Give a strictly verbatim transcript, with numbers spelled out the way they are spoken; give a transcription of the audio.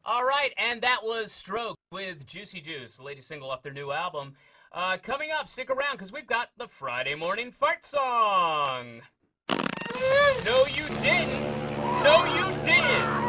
All right, and that was Stroke with Juicy Juice, the latest single off their new album. Uh, coming up, stick around because we've got the Friday Morning Fart Song. No, you didn't. No, you didn't.